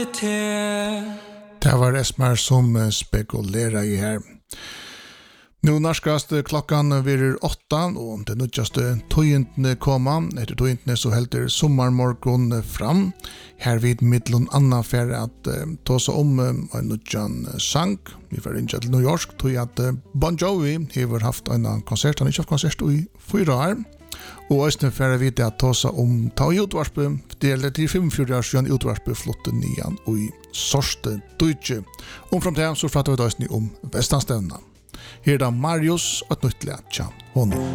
Det var Esmer som spekulerar i här. Nu närskast klockan vid 8 och det nutjaste tøyentene komma. Etter tøyentene så helter sommarmorgon fram. Här vid middelen Anna för att ta sig om en nutjan sang. Vi får ringa till New York tog att Bon Jovi har haft en konsert. Han har inte haft konsert i 4 år. Og østene for vi det at ta seg om ta i utvarspe, det er til 45 år siden utvarspe flotte nian og i sorste Deutsche. Fram til så prater vi da om Vestanstevna. Her er da Marius og et nytt lærtja honom.